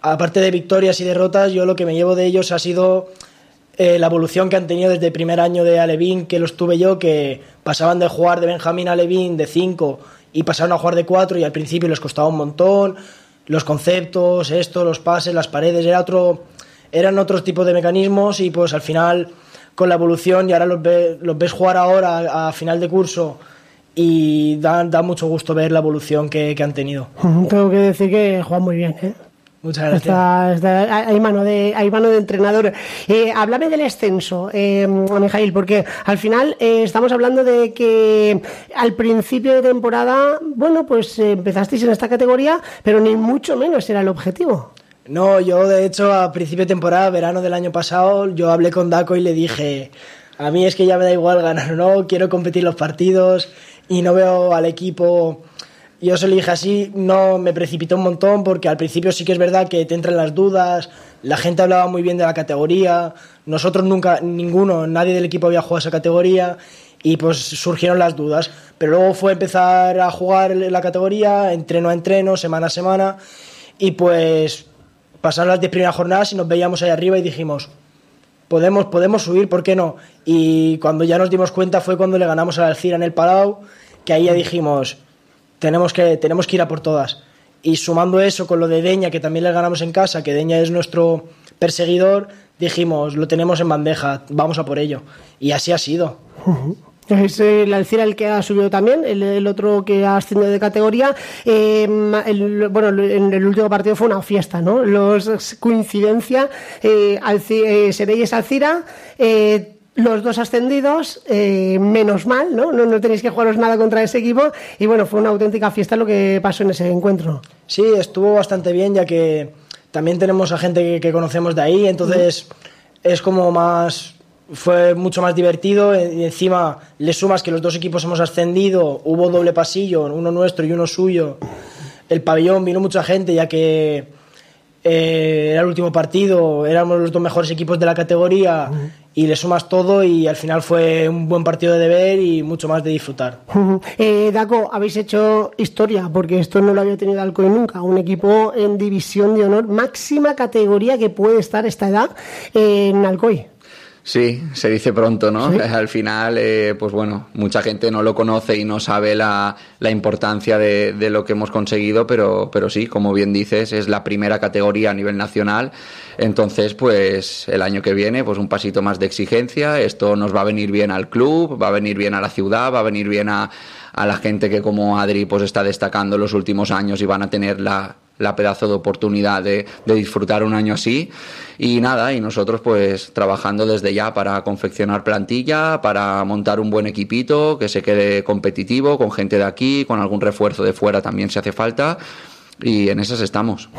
aparte de victorias y derrotas, yo lo que me llevo de ellos ha sido la evolución que han tenido desde el primer año de Alevín, que los tuve yo, que pasaban de jugar de Benjamín a Alevín de 5 y pasaron a jugar de 4 y al principio les costaba un montón, los conceptos, los pases, las paredes, eran otros tipos de mecanismos y pues al final con la evolución y ahora los ves jugar ahora a final de curso y da mucho gusto ver la evolución que han tenido. Tengo que decir que juegan muy bien, ¿eh? Muchas gracias. Hay mano de entrenador. Háblame del ascenso, Mijaíl, porque al final estamos hablando de que al principio de temporada, bueno, pues empezasteis en esta categoría, pero ni mucho menos era el objetivo. No, yo de hecho a principio de temporada, verano del año pasado, yo hablé con Daco y le dije, a mí es que ya me da igual ganar o no, quiero competir los partidos y no veo al equipo. Yo se lo dije así, no me precipité un montón porque al principio sí que es verdad que te entran las dudas, la gente hablaba muy bien de la categoría, nosotros nunca, nadie del equipo había jugado esa categoría y pues surgieron las dudas, pero luego fue empezar a jugar la categoría, entreno a entreno, semana a semana y pues pasaron las 10 primeras jornadas y nos veíamos ahí arriba y dijimos, podemos subir, ¿por qué no? Y cuando ya nos dimos cuenta fue cuando le ganamos al Alcira en el Palau, que ahí ya dijimos, tenemos que ir a por todas. Y sumando eso con lo de Deña, que también le ganamos en casa, que Deña es nuestro perseguidor, dijimos, lo tenemos en bandeja, vamos a por ello. Y así ha sido. Es el Alcira el que ha subido también, el otro que ha ascendido de categoría. En el último partido fue una fiesta, ¿no? Coincidencia, Sereyes Alcira, los dos ascendidos, menos mal, ¿no? No tenéis que jugaros nada contra ese equipo y bueno, fue una auténtica fiesta lo que pasó en ese encuentro. Sí, estuvo bastante bien, ya que también tenemos a gente que conocemos de ahí, entonces es como fue mucho más divertido y encima le sumas que los dos equipos hemos ascendido, hubo doble pasillo, uno nuestro y uno suyo, el pabellón, vino mucha gente ya que era el último partido, éramos los dos mejores equipos de la categoría y le sumas todo y al final fue un buen partido de ver y mucho más de disfrutar. Daco, habéis hecho historia porque esto no lo había tenido Alcoy nunca, un equipo en división de honor, máxima categoría que puede estar esta edad en Alcoy. Sí, se dice pronto, ¿no? ¿Sí? Al final, pues bueno, mucha gente no lo conoce y no sabe la importancia de lo que hemos conseguido, pero sí, como bien dices, es la primera categoría a nivel nacional. Entonces, pues el año que viene, pues un pasito más de exigencia. Esto nos va a venir bien al club, va a venir bien a la ciudad, va a venir bien a la gente que como Adri pues está destacando en los últimos años y van a tener la pedazo de oportunidad de disfrutar un año así y nada, y nosotros pues trabajando desde ya para confeccionar plantilla, para montar un buen equipito que se quede competitivo con gente de aquí, con algún refuerzo de fuera también si hace falta. Y en esas estamos.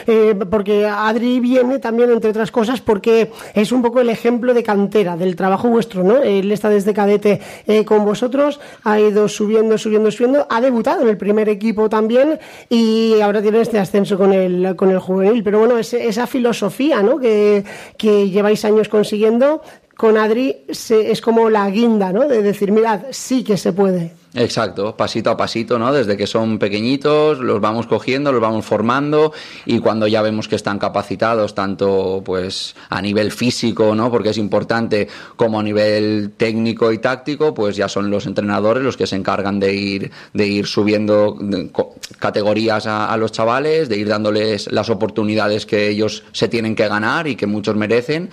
Porque Adri viene también, entre otras cosas, porque es un poco el ejemplo de cantera, del trabajo vuestro, ¿no? Él está desde cadete con vosotros, ha ido subiendo, ha debutado en el primer equipo también y ahora tiene este ascenso con el juvenil. Pero bueno, esa filosofía, ¿no? que lleváis años consiguiendo, con Adri es como la guinda, ¿no? De decir, mirad, sí que se puede. Exacto, pasito a pasito, ¿no? Desde que son pequeñitos, los vamos cogiendo, los vamos formando y cuando ya vemos que están capacitados tanto pues a nivel físico, ¿no? Porque es importante, como a nivel técnico y táctico, pues ya son los entrenadores los que se encargan de ir subiendo categorías a los chavales, de ir dándoles las oportunidades que ellos se tienen que ganar y que muchos merecen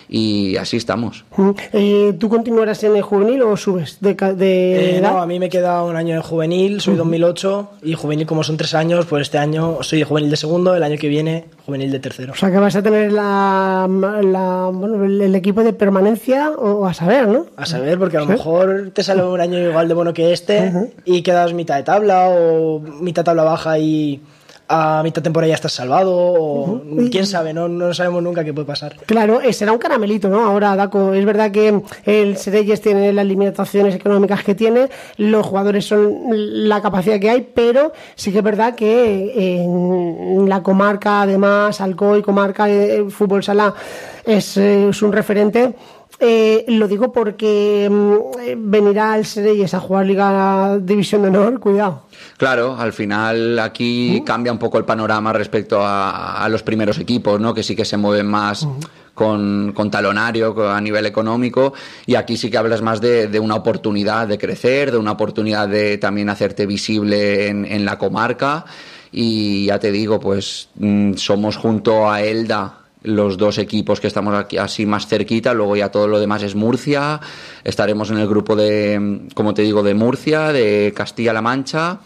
y así estamos. ¿Tú continuarás en el juvenil o subes de edad? No, a mí me queda un año en juvenil, soy 2008 y juvenil como son 3 años, pues este año soy juvenil de segundo, el año que viene juvenil de tercero. O sea que vas a tener el equipo de permanencia o a saber, ¿no? A saber, porque a lo mejor te sale un año igual de bueno que este y quedas mitad de tabla o mitad tabla baja y a mitad temporada ya estás salvado o quién sabe, no sabemos nunca qué puede pasar. Claro, será un caramelito, ¿no? Ahora, Daco, es verdad que el Sereyes tiene las limitaciones económicas que tiene, los jugadores son la capacidad que hay, pero sí que es verdad que en la comarca, además, Alcoy, comarca, fútbol sala, es un referente. Lo digo porque venirá al Sereyes a jugar Liga División de Honor, cuidado. Claro, al final aquí cambia un poco el panorama respecto a los primeros equipos, ¿no? Que sí que se mueven más con talonario a nivel económico, y aquí sí que hablas más de una oportunidad de crecer, de una oportunidad de también hacerte visible en la comarca. Y ya te digo, pues somos junto a Elda los dos equipos que estamos aquí así más cerquita. Luego ya todo lo demás es Murcia. Estaremos en el grupo de, como te digo, de Murcia, de Castilla-La Mancha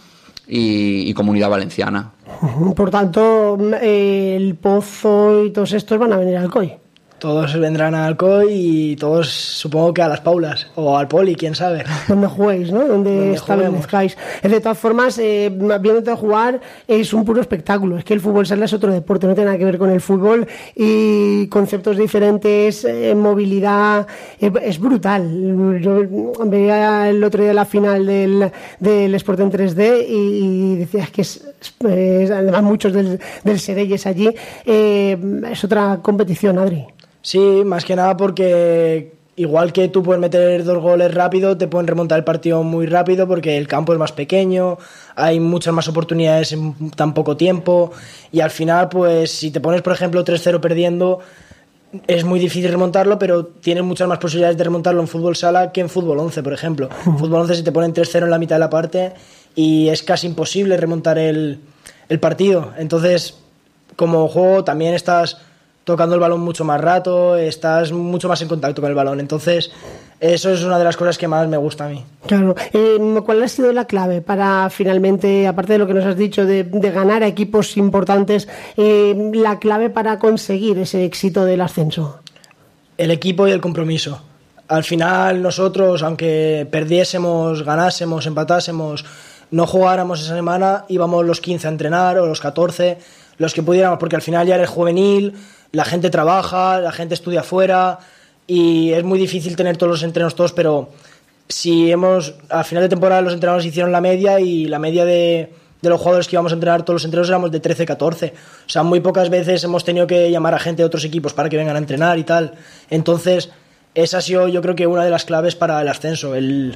y Comunidad Valenciana. Por tanto, el Pozo y todos estos van a venir al COI. Todos vendrán al COI y todos supongo que a Las Paulas o al Poli, quién sabe. Donde juguéis, ¿no? Donde establezcáis. De todas formas, viéndote jugar es un puro espectáculo. Es que el fútbol sala es otro deporte, no tiene nada que ver con el fútbol, y conceptos diferentes, movilidad, es brutal. Yo veía el otro día la final del Sport en 3D y decías que además muchos del Sereyes allí, es otra competición, Adri. Sí, más que nada porque igual que tú puedes meter 2 goles rápido, te pueden remontar el partido muy rápido porque el campo es más pequeño, hay muchas más oportunidades en tan poco tiempo, y al final, pues si te pones, por ejemplo, 3-0 perdiendo, es muy difícil remontarlo, pero tienes muchas más posibilidades de remontarlo en fútbol sala que en fútbol 11, por ejemplo. En fútbol 11 se te ponen 3-0 en la mitad de la parte y es casi imposible remontar el partido. Entonces, como juego también estás tocando el balón mucho más rato, estás mucho más en contacto con el balón. Entonces, eso es una de las cosas que más me gusta a mí. Claro. ¿Cuál ha sido la clave para finalmente, aparte de lo que nos has dicho, de ganar a equipos importantes, la clave para conseguir ese éxito del ascenso? El equipo y el compromiso. Al final nosotros, aunque perdiésemos, ganásemos, empatásemos, no jugáramos esa semana, íbamos los 15 a entrenar o los 14, los que pudiéramos, porque al final ya eres juvenil, la gente trabaja, la gente estudia fuera y es muy difícil tener todos los entrenos todos, pero si al final de temporada los entrenadores hicieron la media, y la media de los jugadores que íbamos a entrenar todos los entrenos éramos de 13-14. O sea, muy pocas veces hemos tenido que llamar a gente de otros equipos para que vengan a entrenar y tal. Entonces, esa ha sido, yo creo que una de las claves para el ascenso.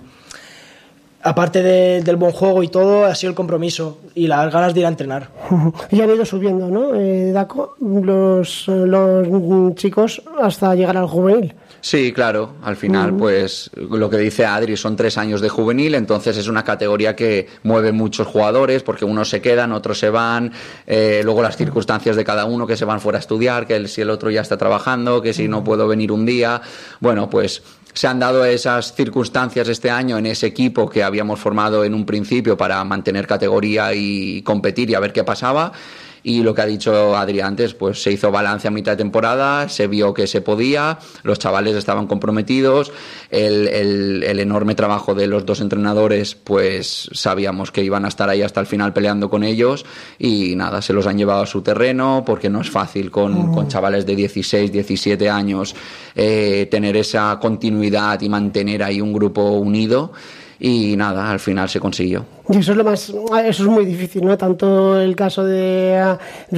Aparte del buen juego y todo, ha sido el compromiso y las ganas de ir a entrenar. Y han ido subiendo, ¿no, Daco? Los chicos hasta llegar al juvenil. Sí, claro. Al final, pues lo que dice Adri, son 3 años de juvenil, entonces es una categoría que mueve muchos jugadores, porque unos se quedan, otros se van, luego las circunstancias de cada uno, que se van fuera a estudiar, que si el otro ya está trabajando, que si no puedo venir un día. Bueno, pues se han dado esas circunstancias este año en ese equipo que habíamos formado en un principio para mantener categoría y competir y a ver qué pasaba. Y lo que ha dicho Adri antes, pues se hizo balance a mitad de temporada, se vio que se podía, los chavales estaban comprometidos, el enorme trabajo de los 2 entrenadores, pues sabíamos que iban a estar ahí hasta el final peleando con ellos, y nada, se los han llevado a su terreno, porque no es fácil con chavales de 16, 17 años tener esa continuidad y mantener ahí un grupo unido. Y nada, al final se consiguió. Y eso es muy difícil, ¿no? Tanto el caso de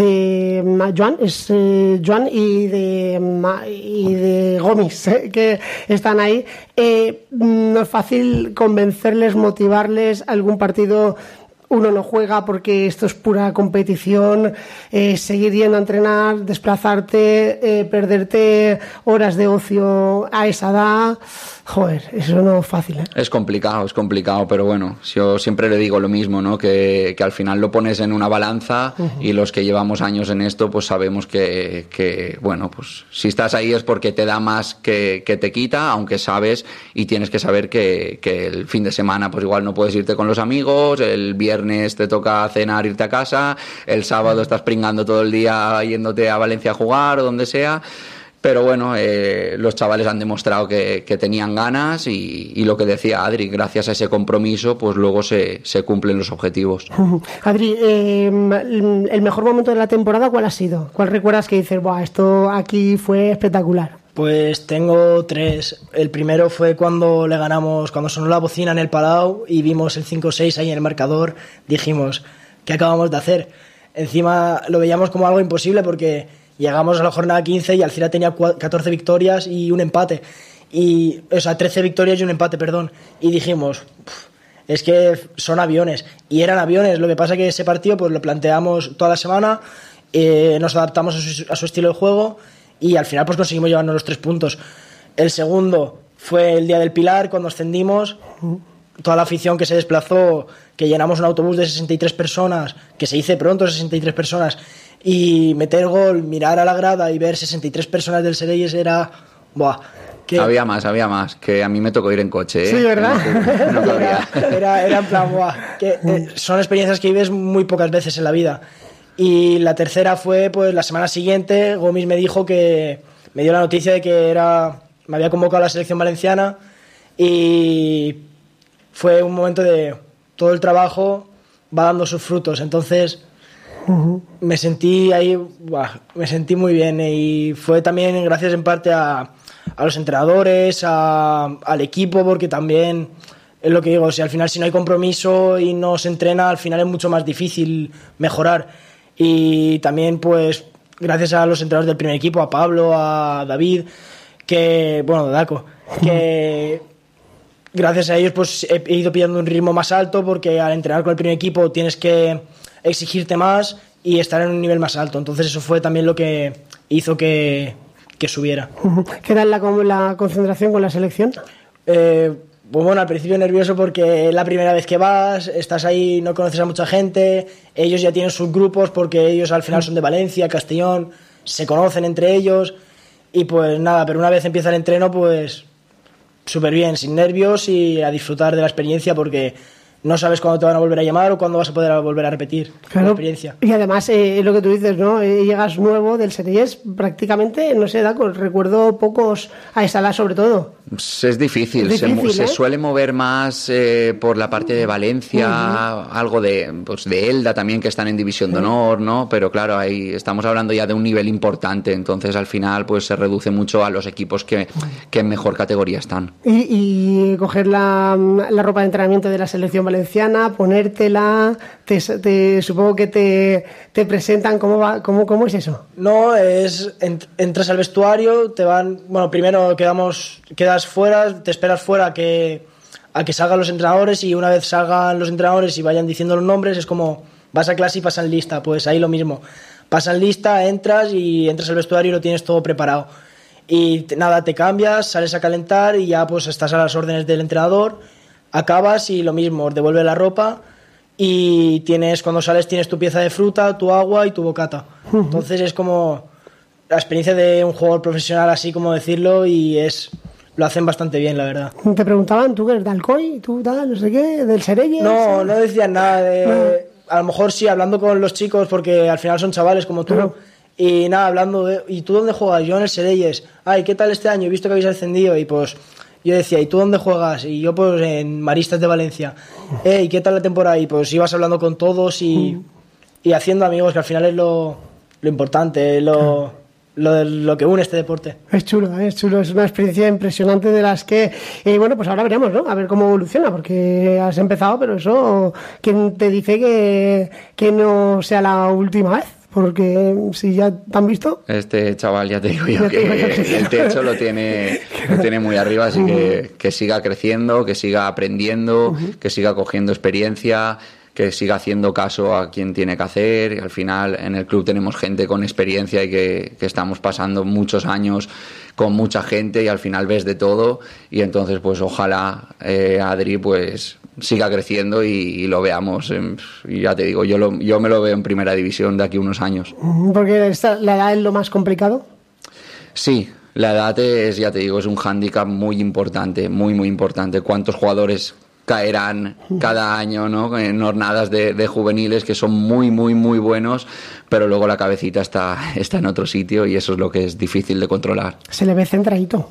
Joan y de Gomis, que están ahí. No es fácil convencerles, motivarles. Algún partido uno no juega porque esto es pura competición, seguir yendo a entrenar, desplazarte, perderte horas de ocio a esa edad. Joder, eso no es fácil, ¿eh? Es complicado, pero bueno, yo siempre le digo lo mismo, ¿no? Que al final lo pones en una balanza, y los que llevamos años en esto, pues sabemos que bueno, pues si estás ahí es porque te da más que te quita, aunque sabes y tienes que saber que el fin de semana pues igual no puedes irte con los amigos, el viernes te toca cenar, irte a casa, el sábado estás pringando todo el día yéndote a Valencia a jugar o donde sea. Pero bueno, los chavales han demostrado que tenían ganas, y lo que decía Adri, gracias a ese compromiso, pues luego se cumplen los objetivos. Adri, ¿el mejor momento de la temporada cuál ha sido? ¿Cuál recuerdas que dices, buah, esto aquí fue espectacular? Pues tengo 3. El primero fue cuando le ganamos, cuando sonó la bocina en el Palau y vimos el 5-6 ahí en el marcador. Dijimos, ¿qué acabamos de hacer? Encima lo veíamos como algo imposible porque llegamos a la jornada 15 y Alcira tenía 14 victorias y un empate. 13 victorias y un empate, perdón. Y dijimos, es que son aviones. Y eran aviones. Lo que pasa que ese partido pues lo planteamos toda la semana, nos adaptamos a su estilo de juego y al final pues conseguimos llevarnos los 3 puntos. El segundo fue el día del Pilar, cuando ascendimos. Toda la afición que se desplazó, que llenamos un autobús de 63 personas, que se dice pronto 63 personas, y meter gol, mirar a la grada y ver 63 personas del Sereyes era... ¡Buah! Que había más, que a mí me tocó ir en coche, ¿eh? Sí, ¿verdad? No cabía. Era en plan, ¡buah! Que, son experiencias que vives muy pocas veces en la vida. Y la tercera fue, pues, la semana siguiente, Gomis me dijo que... Me dio la noticia de que me había convocado a la selección valenciana y... Fue un momento de todo el trabajo va dando sus frutos. Entonces me sentí ahí, me sentí muy bien. Y fue también gracias en parte a los entrenadores, al equipo, porque también es lo que digo, al final si no hay compromiso y no se entrena, al final es mucho más difícil mejorar. Y también pues gracias a los entrenadores del primer equipo, a Pablo, a David, Daco, que... Gracias a ellos pues he ido pillando un ritmo más alto, porque al entrenar con el primer equipo tienes que exigirte más y estar en un nivel más alto. Entonces eso fue también lo que hizo que subiera. ¿Qué tal la concentración con la selección? Al principio nervioso porque es la primera vez que vas, estás ahí, no conoces a mucha gente, ellos ya tienen sus grupos porque ellos al final son de Valencia, Castellón, se conocen entre ellos y pues nada, pero una vez empieza el entreno pues... súper bien, sin nervios y a disfrutar de la experiencia, porque no sabes cuándo te van a volver a llamar o cuándo vas a poder volver a repetir la experiencia. Y además, lo que tú dices, ¿no? Llegas nuevo del Sereyes, prácticamente, no sé, Daco, recuerdo pocos a esa edad sobre todo. Es difícil, se suele mover más por la parte de Valencia, algo de Elda también, que están en División de Honor, ¿no? Pero claro, ahí estamos hablando ya de un nivel importante, entonces al final pues se reduce mucho a los equipos que en mejor categoría están. Y coger la ropa de entrenamiento de la selección valenciana, ponértela, supongo que te presentan, ¿cómo es eso? No, entras al vestuario, te van, primero quedas fuera, te esperas fuera a que salgan los entrenadores, y una vez salgan los entrenadores y vayan diciendo los nombres, es como vas a clase y pasan lista, pues ahí lo mismo, pasan lista, entras al vestuario y lo tienes todo preparado y nada, te cambias, sales a calentar y ya pues estás a las órdenes del entrenador, acabas y lo mismo, os devuelve la ropa y cuando sales tienes tu pieza de fruta, tu agua y tu bocata. Entonces es como la experiencia de un jugador profesional, así como decirlo, y lo hacen bastante bien, la verdad. ¿Te preguntaban, tú que eres de Alcoy, tú tal, no sé qué, del Sereyes? No decían nada de... A lo mejor sí, hablando con los chicos, porque al final son chavales como tú. Claro. Y nada, hablando de... ¿Y tú dónde juegas? Yo en el Sereyes. Ay, ¿qué tal este año? He visto que habéis ascendido. Y pues yo decía, ¿y tú dónde juegas? Y yo pues en Maristas de Valencia. ¿Y qué tal la temporada? Y pues ibas hablando con todos y haciendo amigos, que al final es lo importante, lo que une este deporte. Es chulo, es una experiencia impresionante de las que, pues ahora veremos, ¿no? A ver cómo evoluciona, porque has empezado, pero eso, ¿quién te dice que no sea la última vez? Porque si ya te han visto... Este chaval, ya te digo yo, que el techo lo tiene muy arriba, así que siga creciendo, que siga aprendiendo, que siga cogiendo experiencia, que siga haciendo caso a quien tiene que hacer. Y al final en el club tenemos gente con experiencia y que estamos pasando muchos años con mucha gente y al final ves de todo, y entonces pues ojalá Adri pues siga creciendo y lo veamos, y ya te digo, yo me lo veo en primera división de aquí a unos años. ¿Porque la edad es lo más complicado? Sí, la edad es, ya te digo, es un hándicap muy importante, muy muy importante. ¿Cuántos jugadores caerán cada año, ¿no? En jornadas de juveniles que son muy muy muy buenos, pero luego la cabecita está en otro sitio, y eso es lo que es difícil de controlar. Se le ve centradito.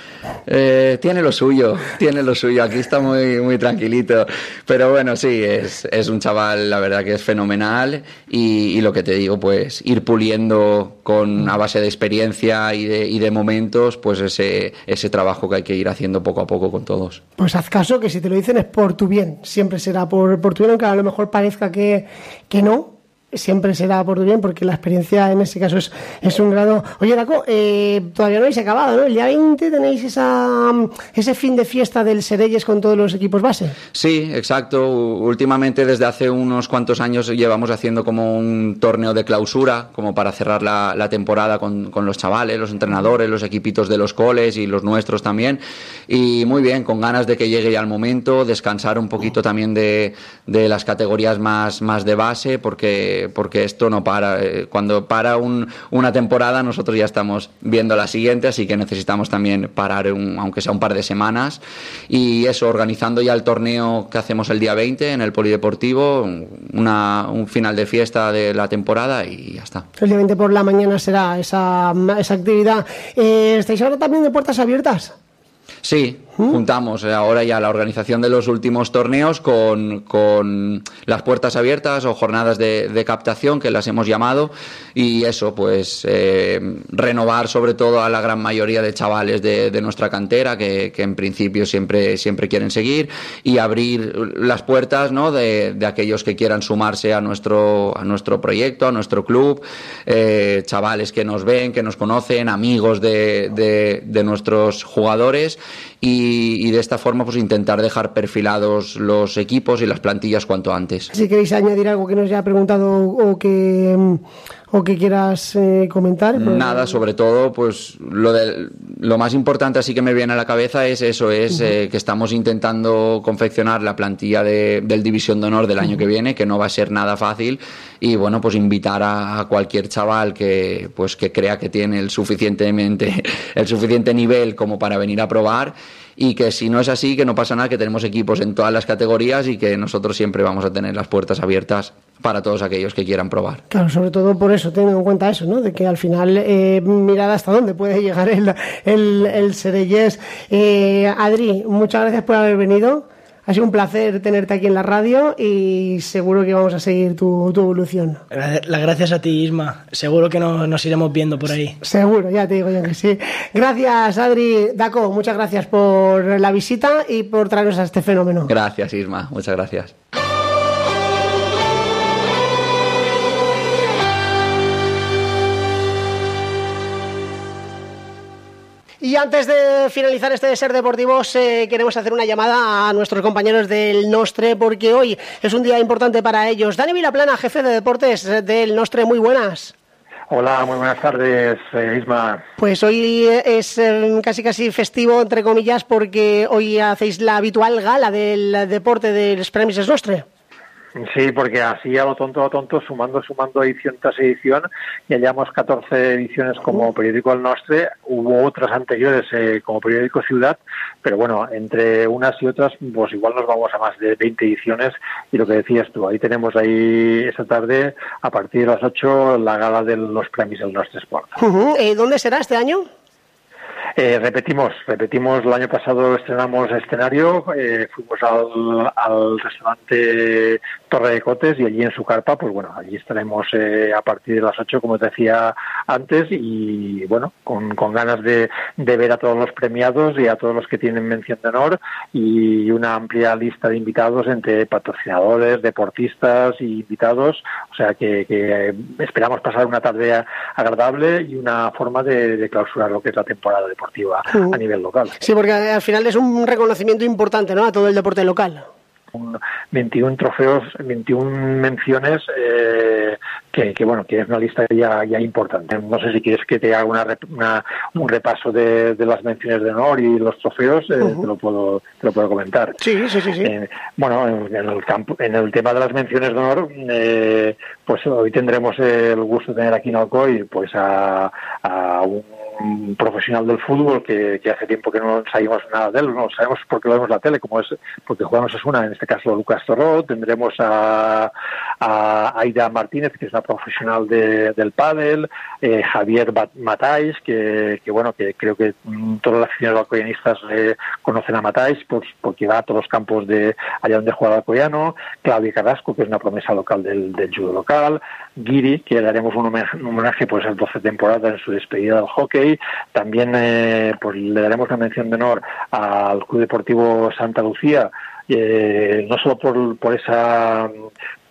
Tiene lo suyo, aquí está muy, muy tranquilito, pero bueno, sí, es un chaval, la verdad que es fenomenal, y lo que te digo, pues ir puliendo a base de experiencia y de momentos, pues ese trabajo que hay que ir haciendo poco a poco con todos. Pues haz caso, que si te lo dicen es por tu bien, siempre será por tu bien, aunque a lo mejor parezca que no. siempre será por tu bien, porque la experiencia en ese caso es un grado. Oye, Daco, todavía no habéis acabado, ¿no? El día 20 tenéis ese fin de fiesta del Sereyes con todos los equipos base. Sí, exacto. Últimamente, desde hace unos cuantos años, llevamos haciendo como un torneo de clausura, como para cerrar la temporada con los chavales, los entrenadores, los equipitos de los coles y los nuestros también. Y muy bien, con ganas de que llegue ya el momento, descansar un poquito también de las categorías más de base, porque esto no para. Cuando para una temporada, nosotros ya estamos viendo la siguiente, así que necesitamos también parar aunque sea un par de semanas. Y eso, organizando ya el torneo que hacemos el día 20 en el Polideportivo, un final de fiesta de la temporada y ya está. El día 20 por la mañana será esa actividad. ¿Estáis ahora también de puertas abiertas? Sí, juntamos ahora ya la organización de los últimos torneos con las puertas abiertas o jornadas de captación, que las hemos llamado, y eso, pues renovar sobre todo a la gran mayoría de chavales de nuestra cantera que en principio siempre quieren seguir, y abrir las puertas, ¿no?, de aquellos que quieran sumarse a nuestro proyecto, a nuestro club, chavales que nos ven, que nos conocen, amigos de nuestros jugadores, y de esta forma pues intentar dejar perfilados los equipos y las plantillas cuanto antes. Si queréis añadir algo que nos haya preguntado o que quieras comentar. Pues... Nada, sobre todo pues lo más importante así que me viene a la cabeza es eso, que estamos intentando confeccionar la plantilla del División de Honor del año que viene, que no va a ser nada fácil, y bueno, pues invitar a cualquier chaval que crea que tiene el suficiente nivel como para venir a probar, y que si no es así, que no pasa nada, que tenemos equipos en todas las categorías y que nosotros siempre vamos a tener las puertas abiertas para todos aquellos que quieran probar. Claro, sobre todo por eso, teniendo en cuenta eso, ¿no?, de que al final mirad hasta dónde puede llegar el Sereyes. Adri, muchas gracias por haber venido. Ha sido un placer tenerte aquí en la radio y seguro que vamos a seguir tu evolución. Las gracias a ti, Isma. Seguro que nos iremos viendo por ahí. Seguro, ya te digo yo que sí. Gracias, Adri. Daco, muchas gracias por la visita y por traernos a este fenómeno. Gracias, Isma. Muchas gracias. Y antes de finalizar este Ser Deportivos, queremos hacer una llamada a nuestros compañeros del Nostre, porque hoy es un día importante para ellos. Dani Vilaplana, jefe de deportes del Nostre, muy buenas. Hola, muy buenas tardes, Isma. Pues hoy es casi festivo, entre comillas, porque hoy hacéis la habitual gala del deporte de los Premis Nostre. Sí, porque así a lo tonto, sumando edición tras edición, ya llevamos 14 ediciones como periódico El Nostre. Hubo otras anteriores como periódico Ciudad, pero bueno, entre unas y otras, pues igual nos vamos a más de 20 ediciones. Y lo que decías tú, ahí tenemos esta tarde, a partir de las 8, la gala de los premios del Nostre Sport. ¿Dónde será este año? Repetimos. El año pasado estrenamos escenario, fuimos al restaurante Torre de Cotes, y allí en su carpa, pues bueno, allí estaremos a partir de las 8, como te decía antes, y bueno, con ganas de ver a todos los premiados y a todos los que tienen mención de honor, y una amplia lista de invitados entre patrocinadores, deportistas y invitados. O sea que esperamos pasar una tarde agradable y una forma de clausurar lo que es la temporada deportiva a nivel local. Sí, porque al final es un reconocimiento importante, ¿no?, a todo el deporte local. 21 trofeos, 21 menciones, que bueno, que es una lista ya importante. No sé si quieres que te haga un repaso de las menciones de honor y los trofeos, te lo puedo comentar. Sí. Bueno, en el tema de las menciones de honor, pues hoy tendremos el gusto de tener aquí en Alcoy pues a un profesional del fútbol que hace tiempo que no sabemos nada de él, no sabemos porque lo vemos en la tele, como es porque jugamos Osasuna, en este caso Lucas Torró. Tendremos a Aida Martínez, que es una profesional del pádel, Javier Matáis, que bueno, que creo que todas las aficionados alcoyanistas conocen a Matáis, pues porque va a todos los campos de allá donde juega el alcoyano. Claudia Carrasco, que es una promesa local del judo local. Guiri, que le haremos un homenaje pues en 12 temporadas en su despedida del hockey. También pues le daremos una mención de honor al Club Deportivo Santa Lucía, no solo por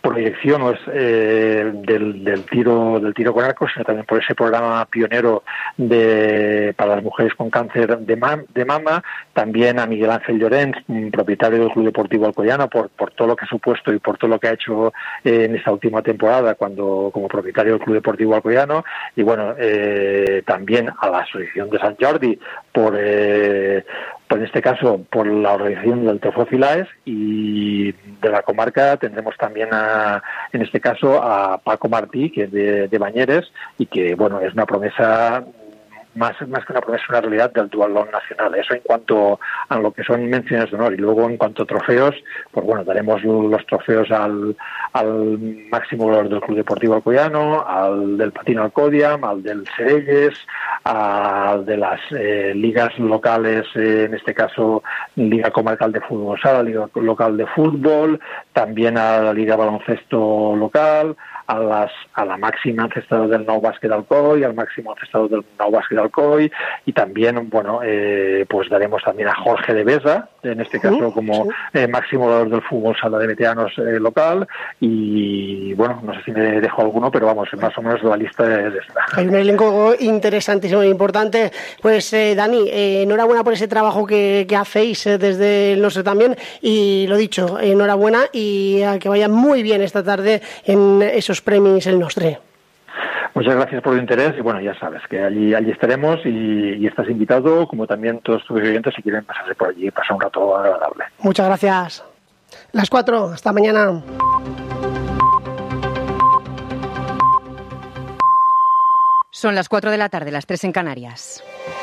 proyección no es del tiro con arco, sino también por ese programa pionero para las mujeres con cáncer de mama, también a Miguel Ángel Llorens, propietario del Club Deportivo Alcoyano, por todo lo que ha supuesto y por todo lo que ha hecho en esta última temporada como propietario del Club Deportivo Alcoyano, y bueno, también a la Asociación de Sant Jordi por en este caso por la organización del Trofeo Filaes, y de la comarca tendremos también en este caso a Paco Martí, que es de Bañeres, y que bueno, es una promesa, más que una promesa, una realidad del duatlón nacional. Eso en cuanto a lo que son menciones de honor. Y luego en cuanto a trofeos, pues bueno, daremos los trofeos al máximo valor del Club Deportivo Alcoyano, al del Patino Alcodiam, al del Serelles, al de las ligas locales, en este caso Liga Comarcal de Fútbol Sala, Liga Local de Fútbol, también a la Liga Baloncesto Local, a la máxima encestador del Nou Bàsquet Alcoi, al máximo encestador del Nou Bàsquet Alcoi, y también, bueno, pues daremos también a Jorge de Besa, en este caso como máximo valor del fútbol sala de veteranos local, y bueno, no sé si me dejo alguno, pero vamos, más o menos la lista es esta. Hay un elenco interesantísimo e importante. Pues Dani, enhorabuena por ese trabajo que hacéis desde el Nostre también, y lo dicho, enhorabuena, y a que vaya muy bien esta tarde en esos premios el Nostre. Muchas gracias por tu interés, y bueno, ya sabes que allí estaremos, y estás invitado, como también todos tus oyentes, si quieren pasarse por allí y pasar un rato agradable. Muchas gracias. Las 4, hasta mañana. Son las 4 de la tarde, las 3 en Canarias.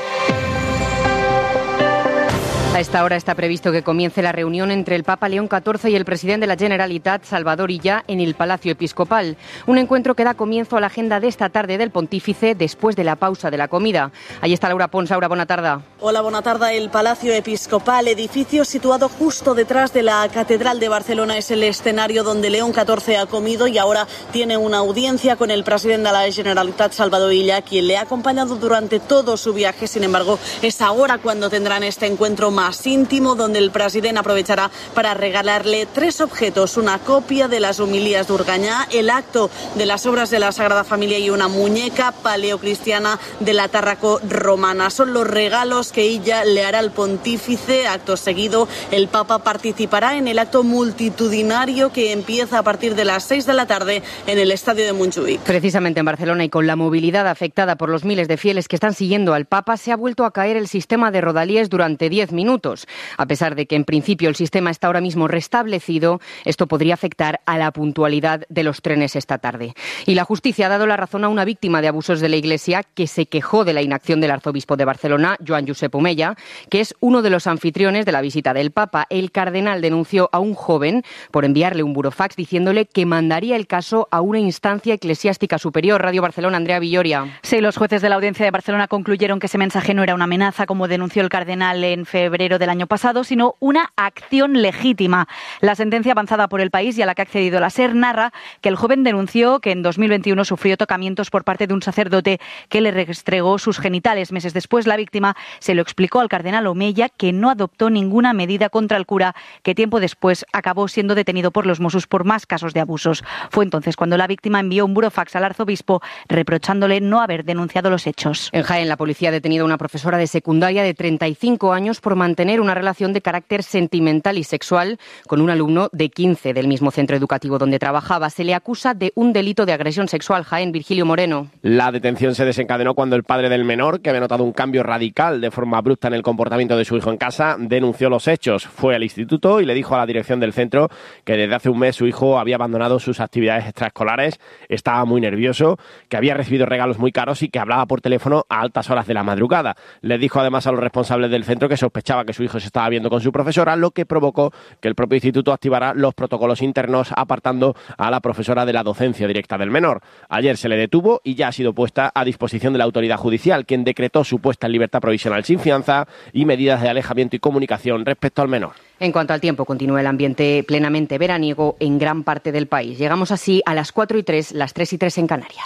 A esta hora está previsto que comience la reunión entre el Papa León XIV y el presidente de la Generalitat, Salvador Illa, en el Palacio Episcopal. Un encuentro que da comienzo a la agenda de esta tarde del pontífice después de la pausa de la comida. Ahí está Laura Pons. Laura, bona tarda. Hola, bona tarda. El Palacio Episcopal, edificio situado justo detrás de la Catedral de Barcelona, es el escenario donde León XIV ha comido, y ahora tiene una audiencia con el presidente de la Generalitat, Salvador Illa, quien le ha acompañado durante todo su viaje. Sin embargo, es ahora cuando tendrán este encuentro más íntimo, donde el presidente aprovechará para regalarle 3 objetos: una copia de las homilías de Urganyà, el acto de las obras de la Sagrada Familia y una muñeca paleocristiana de la Tárraco romana. Son los regalos que ella le hará al pontífice. Acto seguido, el Papa participará en el acto multitudinario que empieza a partir de las 6 de la tarde en el Estadio de Montjuïc. Precisamente en Barcelona, y con la movilidad afectada por los miles de fieles que están siguiendo al Papa, se ha vuelto a caer el sistema de rodalíes durante 10 minutos. A pesar de que en principio el sistema está ahora mismo restablecido, esto podría afectar a la puntualidad de los trenes esta tarde. Y la justicia ha dado la razón a una víctima de abusos de la Iglesia que se quejó de la inacción del arzobispo de Barcelona, Joan Josep Omella, que es uno de los anfitriones de la visita del Papa. El cardenal denunció a un joven por enviarle un burofax diciéndole que mandaría el caso a una instancia eclesiástica superior. Radio Barcelona, Andrea Villoria. Sí, los jueces de la Audiencia de Barcelona concluyeron que ese mensaje no era una amenaza, como denunció el cardenal en febrero del año pasado, sino una acción legítima. La sentencia avanzada por el País, y a la que ha accedido la SER, narra que el joven denunció que en 2021 sufrió tocamientos por parte de un sacerdote que le restregó sus genitales. Meses después, la víctima se lo explicó al cardenal Omella, que no adoptó ninguna medida contra el cura, que tiempo después acabó siendo detenido por los Mossos por más casos de abusos. Fue entonces cuando la víctima envió un burofax al arzobispo reprochándole no haber denunciado los hechos. En Jaén, la policía ha detenido a una profesora de secundaria de 35 años por mantener una relación de carácter sentimental y sexual con un alumno de 15 del mismo centro educativo donde trabajaba. Se le acusa de un delito de agresión sexual. Jaén, Virgilio Moreno. La detención se desencadenó cuando el padre del menor, que había notado un cambio radical de forma abrupta en el comportamiento de su hijo en casa, denunció los hechos. Fue al instituto y le dijo a la dirección del centro que desde hace un mes su hijo había abandonado sus actividades extraescolares, estaba muy nervioso, que había recibido regalos muy caros y que hablaba por teléfono a altas horas de la madrugada. Les dijo además a los responsables del centro que sospechaba que su hijo se estaba viendo con su profesora, lo que provocó que el propio instituto activara los protocolos internos apartando a la profesora de la docencia directa del menor. Ayer se le detuvo y ya ha sido puesta a disposición de la autoridad judicial, quien decretó su puesta en libertad provisional sin fianza y medidas de alejamiento y comunicación respecto al menor. En cuanto al tiempo, continúa el ambiente plenamente veraniego en gran parte del país. Llegamos así a las 4:03, las 3:03 en Canarias.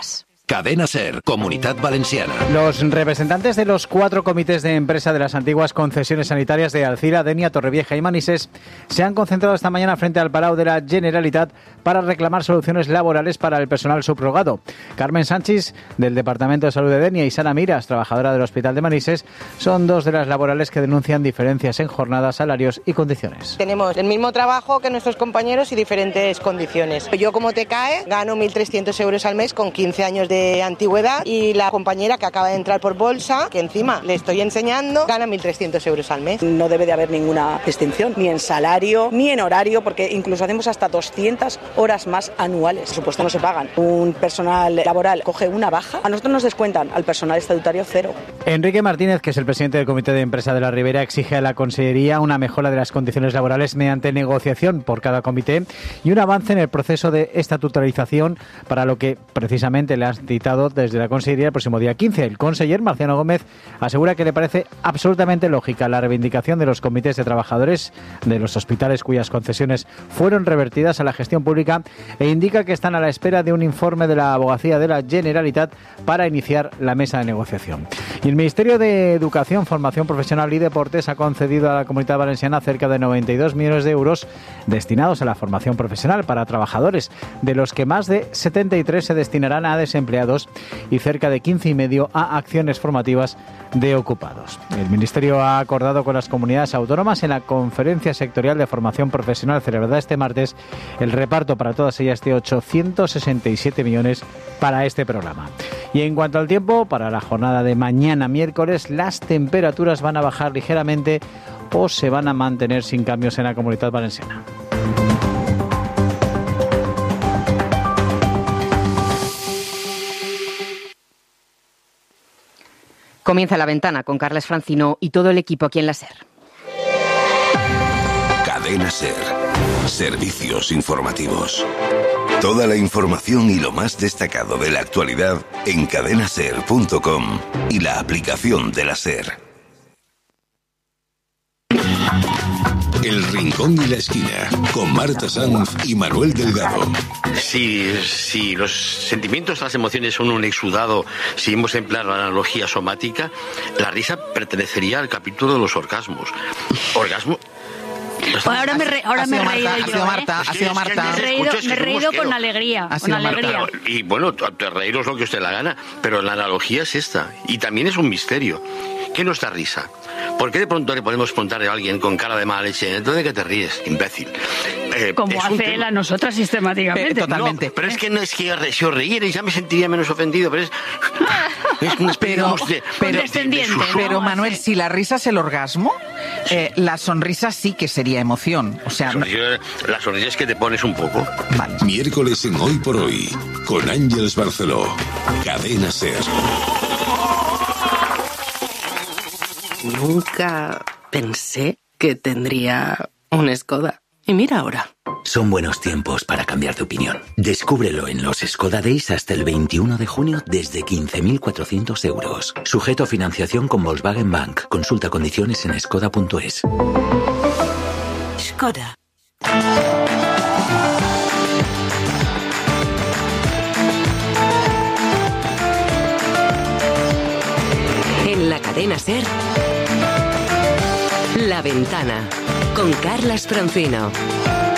Cadena SER, Comunitat Valenciana. Los representantes de los 4 comités de empresa de las antiguas concesiones sanitarias de Alcira, Denia, Torrevieja y Manises se han concentrado esta mañana frente al Palau de la Generalitat para reclamar soluciones laborales para el personal subrogado. Carmen Sánchez, del Departamento de Salud de Denia, y Sara Miras, trabajadora del Hospital de Manises, son dos de las laborales que denuncian diferencias en jornadas, salarios y condiciones. Tenemos el mismo trabajo que nuestros compañeros y diferentes condiciones. Yo, como TECAE, gano 1.300 euros al mes con 15 años de antigüedad, y la compañera que acaba de entrar por bolsa, que encima le estoy enseñando, gana 1.300 euros al mes. No debe de haber ninguna distinción, ni en salario, ni en horario, porque incluso hacemos hasta 200 horas más anuales. Por supuesto no se pagan. Un personal laboral coge una baja, a nosotros nos descuentan, al personal estatutario 0. Enrique Martínez, que es el presidente del Comité de Empresa de la Ribera, exige a la Consellería una mejora de las condiciones laborales mediante negociación por cada comité y un avance en el proceso de estatutarización, para lo que precisamente le han citado desde la Consellería el próximo día 15. El conseller Marciano Gómez asegura que le parece absolutamente lógica la reivindicación de los comités de trabajadores de los hospitales cuyas concesiones fueron revertidas a la gestión pública, e indica que están a la espera de un informe de la Abogacía de la Generalitat para iniciar la mesa de negociación. Y el Ministerio de Educación, Formación Profesional y Deportes ha concedido a la Comunidad Valenciana cerca de 92 millones de euros destinados a la formación profesional para trabajadores, de los que más de 73 se destinarán a desempleados y cerca de 15,5 a acciones formativas de ocupados. El Ministerio ha acordado con las comunidades autónomas en la Conferencia Sectorial de Formación Profesional celebrada este martes el reparto para todas ellas de 867 millones para este programa. Y en cuanto al tiempo, para la jornada de mañana miércoles, las temperaturas van a bajar ligeramente o se van a mantener sin cambios en la Comunidad Valenciana. Comienza La Ventana con Carles Francino y todo el equipo aquí en la SER. Cadena SER. Servicios informativos. Toda la información y lo más destacado de la actualidad en cadenaser.com y la aplicación de la SER. El Rincón y la Esquina, con Marta Sanz y Manuel Delgado. Si los sentimientos, las emociones son un exudado, si hemos empleado la analogía somática, la risa pertenecería al capítulo de los orgasmos. ¿Orgasmo? Ahora me he reído yo. Ha sido Marta. Me he reído con alegría. Con alegría. Y bueno, reíros lo que usted la gana, pero la analogía es esta. Y también es un misterio. ¿Qué nos da risa? ¿Por qué de pronto le podemos preguntarle a alguien con cara de mala leche, ¿entonces de qué te ríes, imbécil? Como hace él a nosotras sistemáticamente. Totalmente. No, pero es que no es que si os reírais ya me sentiría menos ofendido, pero es una especie pero Manuel, si la risa es el orgasmo, la sonrisa sí que sería emoción. O sea, la sonrisa es que te pones un poco. Vale. Miércoles en Hoy por Hoy, con Ángeles Barceló. Cadena SER. Nunca pensé que tendría un Skoda. Y mira ahora. Son buenos tiempos para cambiar de opinión. Descúbrelo en los Skoda Days hasta el 21 de junio desde 15.400 euros. Sujeto a financiación con Volkswagen Bank. Consulta condiciones en skoda.es. Skoda. En la cadena SER, La Ventana, con Carles Francino.